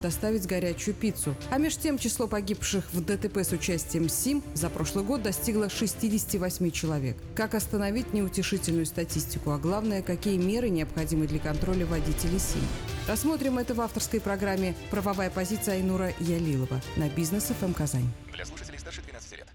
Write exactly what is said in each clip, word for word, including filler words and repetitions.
доставить горячую пиццу. А меж тем число погибших в ДТП с участием СИМ за прошлый год достигло шестьдесят восемь человек. Как остановить неутешительную статистику, а главное, какие меры необходимы для контроля водителей СИМ? Рассмотрим это в авторской программе «Правовая позиция» Айнура Ялилова на Бизнес эф эм Казань. Для слушателей старше двенадцати лет.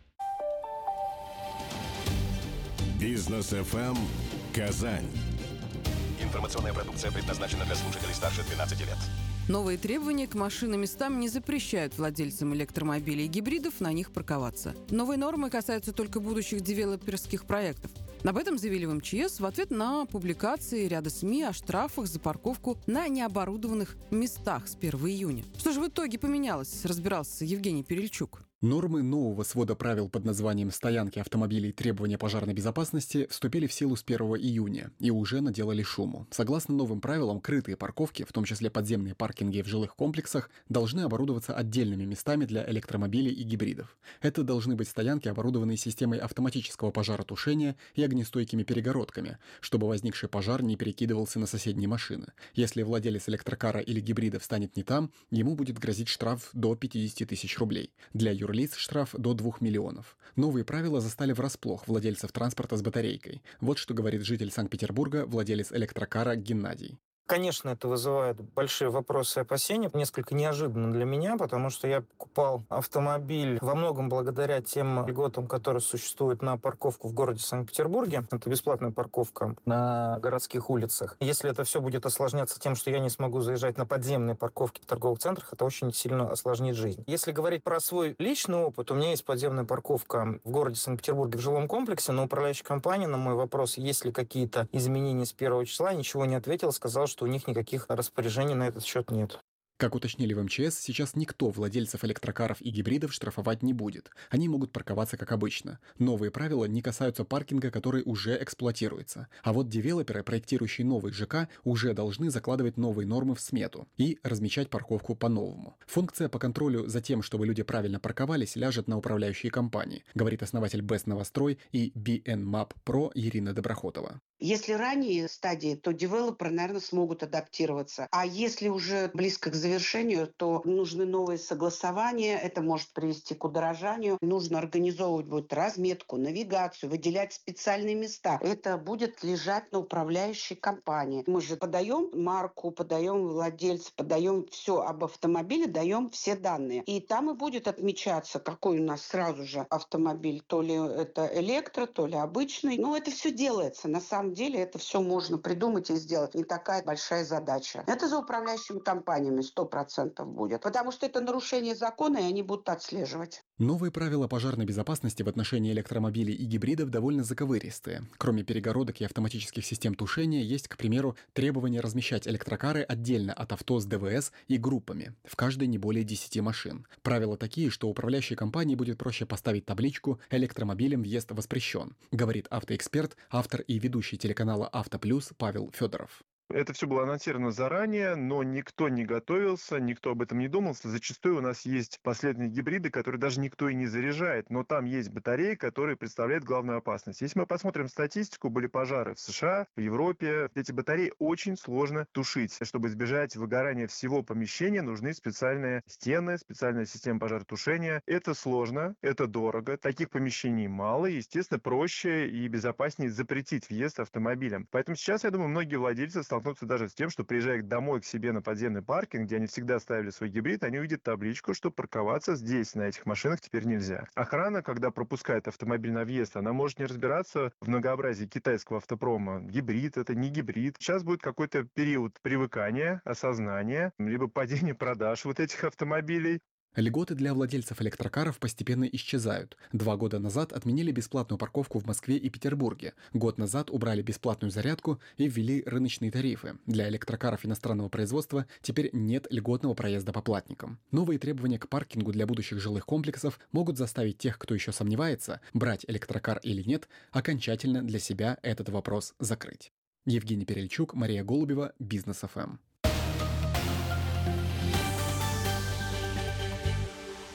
Бизнес эф эм Казань. Информационная продукция предназначена для слушателей старше двенадцати лет. Новые требования к машинным местам не запрещают владельцам электромобилей и гибридов на них парковаться. Новые нормы касаются только будущих девелоперских проектов. Об этом заявили в эм че эс в ответ на публикации ряда СМИ о штрафах за парковку на необорудованных местах с первого июня. Что же в итоге поменялось, разбирался Евгений Перельчук. Нормы нового свода правил под названием «Стоянки автомобилей. Требования пожарной безопасности» вступили в силу с первого июня и уже наделали шуму. Согласно новым правилам, крытые парковки, в том числе подземные паркинги в жилых комплексах, должны оборудоваться отдельными местами для электромобилей и гибридов. Это должны быть стоянки, оборудованные системой автоматического пожаротушения и огнестойкими перегородками, чтобы возникший пожар не перекидывался на соседние машины. Если владелец электрокара или гибрида встанет не там, ему будет грозить штраф до пятьдесят тысяч рублей. Для юрлиц штраф до двух миллионов. Новые правила застали врасплох владельцев транспорта с батарейкой. Вот что говорит житель Санкт-Петербурга, владелец электрокара Геннадий. Конечно, это вызывает большие вопросы и опасения. Несколько неожиданно для меня, потому что я покупал автомобиль во многом благодаря тем льготам, которые существуют на парковку в городе Санкт-Петербурге. Это бесплатная парковка на городских улицах. Если это все будет осложняться тем, что я не смогу заезжать на подземные парковки в торговых центрах, это очень сильно осложнит жизнь. Если говорить про свой личный опыт, у меня есть подземная парковка в городе Санкт-Петербурге в жилом комплексе, но управляющая компания на мой вопрос, есть ли какие-то изменения с первого числа, ничего не ответила, сказала, что что у них никаких распоряжений на этот счет нет. Как уточнили в эм че эс, сейчас никто владельцев электрокаров и гибридов штрафовать не будет. Они могут парковаться как обычно. Новые правила не касаются паркинга, который уже эксплуатируется. А вот девелоперы, проектирующие новый ЖК, уже должны закладывать новые нормы в смету и размещать парковку по-новому. Функция по контролю за тем, чтобы люди правильно парковались, ляжет на управляющие компании, говорит основатель Бест Новострой и би эн мап про Ирина Доброхотова. Если ранние стадии, то девелоперы, наверное, смогут адаптироваться. А если уже близко к завершению, то нужны новые согласования. Это может привести к удорожанию. Нужно организовывать будет разметку, навигацию, выделять специальные места. Это будет лежать на управляющей компании. Мы же подаем марку, подаем владельца, подаем все об автомобиле, даем все данные. И там и будет отмечаться, какой у нас сразу же автомобиль. То ли это электро, то ли обычный. Но это все делается на самом деле. деле это все можно придумать и сделать. Не такая большая задача. Это за управляющими компаниями сто процентов будет. Потому что это нарушение закона, и они будут отслеживать. Новые правила пожарной безопасности в отношении электромобилей и гибридов довольно заковыристые. Кроме перегородок и автоматических систем тушения, есть, к примеру, требование размещать электрокары отдельно от авто с дэ вэ эс и группами, в каждой не более десяти машин. Правила такие, что управляющей компании будет проще поставить табличку «Электромобилем въезд воспрещен», говорит автоэксперт, автор и ведущий телеканала «Авто Плюс» Павел Федоров. Это все было анонсировано заранее, но никто не готовился, никто об этом не думал. Зачастую у нас есть последние гибриды, которые даже никто и не заряжает, но там есть батареи, которые представляют главную опасность. Если мы посмотрим статистику, были пожары в США, в Европе. Эти батареи очень сложно тушить. Чтобы избежать выгорания всего помещения, нужны специальные стены, специальная система пожаротушения. Это сложно, это дорого, таких помещений мало, и, естественно, проще и безопаснее запретить въезд автомобилям. Поэтому сейчас, я думаю, многие владельцы столкнутся даже с тем, что приезжая домой к себе на подземный паркинг, где они всегда ставили свой гибрид, они увидят табличку, что парковаться здесь, на этих машинах, теперь нельзя. Охрана, когда пропускает автомобиль на въезд, она может не разбираться в многообразии китайского автопрома. Гибрид, это не гибрид. Сейчас будет какой-то период привыкания, осознания, либо падения продаж вот этих автомобилей. Льготы для владельцев электрокаров постепенно исчезают. Два года назад отменили бесплатную парковку в Москве и Петербурге. Год назад убрали бесплатную зарядку и ввели рыночные тарифы. Для электрокаров иностранного производства теперь нет льготного проезда по платникам. Новые требования к паркингу для будущих жилых комплексов могут заставить тех, кто еще сомневается, брать электрокар или нет, окончательно для себя этот вопрос закрыть. Евгений Перельчук, Мария Голубева, Бизнес эф эм.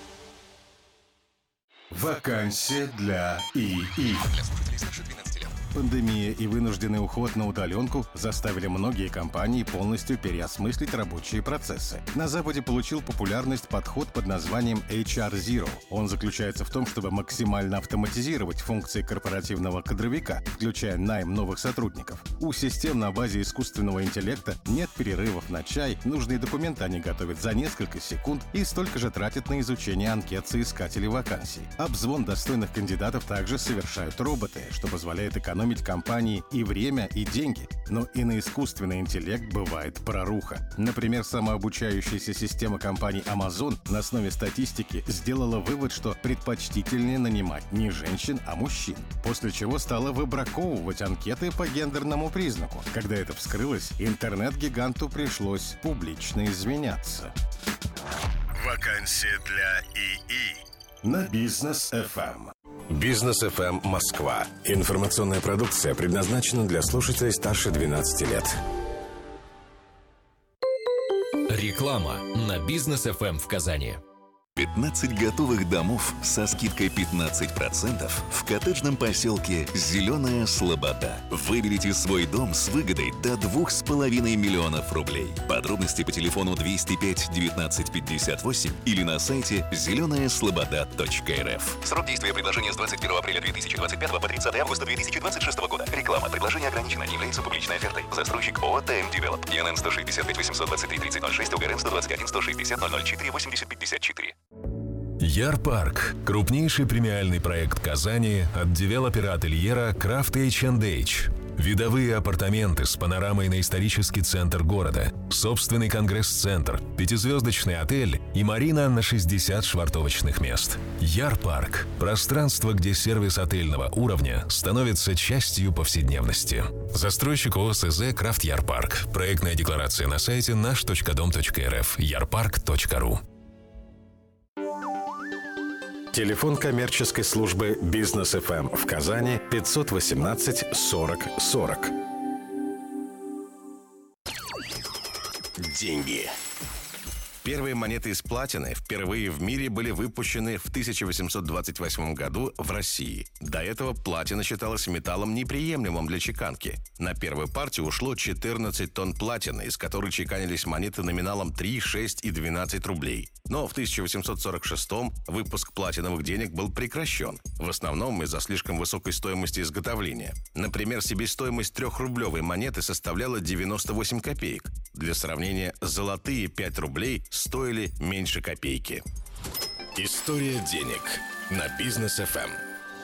Вакансия для ИИ. Для слушателей старше двенадцати лет. Пандемия и вынужденный уход на удаленку заставили многие компании полностью переосмыслить рабочие процессы. На Западе получил популярность подход под названием эйч ар Zero. Он заключается в том, чтобы максимально автоматизировать функции корпоративного кадровика, включая найм новых сотрудников. У систем на базе искусственного интеллекта нет перерывов на чай, нужные документы они готовят за несколько секунд и столько же тратят на изучение анкет соискателей вакансий. Обзвон достойных кандидатов также совершают роботы, что позволяет экономить компании и время, и деньги. Но и на искусственный интеллект бывает проруха. Например, самообучающаяся система компании Amazon на основе статистики сделала вывод, что предпочтительнее нанимать не женщин, а мужчин. После чего стала выбраковывать анкеты по гендерному признаку. Когда это вскрылось, интернет-гиганту пришлось публично извиняться. Вакансия для ИИ На Бизнес эф эм. Бизнес эф эм Москва. Информационная продукция предназначена для слушателей старше двенадцати лет. Реклама на Бизнес эф эм в Казани. пятнадцать готовых домов со скидкой пятнадцать процентов в коттеджном поселке «Зеленая Слобода». Выберите свой дом с выгодой до двух с половиной миллионов рублей. Подробности по телефону двести пять девятнадцать пятьдесят восемь или на сайте зеленая слобода точка эр эф. Срок действия предложения с двадцать первого апреля две тысячи двадцать пятого по тридцатое августа две тысячи двадцать шестого года. Реклама. Предложение ограничено. Не является публичной офертой. Застройщик ООО «ТМ Девелоп». ИНН сто шестьдесят пять восемьсот двадцать три тридцать ноль шесть, УГРН сто двадцать один сто шестьдесят ноль ноль четыре восемьдесят пятьдесят четыре. Яр-парк – крупнейший премиальный проект Казани от девелопера ательера Крафт эйч энд эйч. Видовые апартаменты с панорамой на исторический центр города, собственный конгресс-центр, пятизвездочный отель и марина на шестьдесят швартовочных мест. Яр-парк – пространство, где сервис отельного уровня становится частью повседневности. Застройщик ООО СЗ «Крафт Яр-парк». Проектная декларация на сайте наш точка дом точка эр эф, ярпарк точка ру. Телефон коммерческой службы Бизнес эф эм в Казани пятьсот восемнадцать сорок сорок. Деньги. Первые монеты из платины впервые в мире были выпущены в тысяча восемьсот двадцать восьмом году в России. До этого платина считалась металлом неприемлемым для чеканки. На первую партию ушло четырнадцать тонн платины, из которой чеканились монеты номиналом три, шесть и двенадцать рублей. Но в тысяча восемьсот сорок шестом выпуск платиновых денег был прекращен. В основном из-за слишком высокой стоимости изготовления. Например, себестоимость трехрублевой монеты составляла девяносто восемь копеек. Для сравнения, золотые пять рублей стоили меньше копейки. История денег на Бизнес эф эм.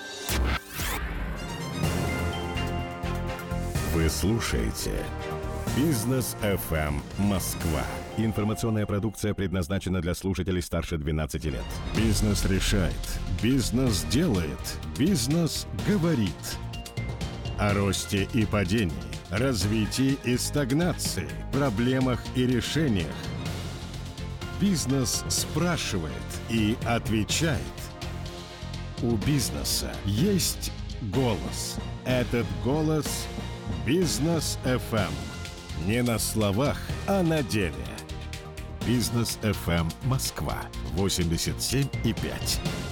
Вы слушаете Бизнес эф эм Москва. Информационная продукция предназначена для слушателей старше двенадцати лет. Бизнес решает. Бизнес делает. Бизнес говорит. О росте и падении, развитии и стагнации, проблемах и решениях. Бизнес спрашивает и отвечает. У бизнеса есть голос. Этот голос – Бизнес эф эм. Не на словах, а на деле. Бизнес эф эм Москва восемьдесят семь и пять.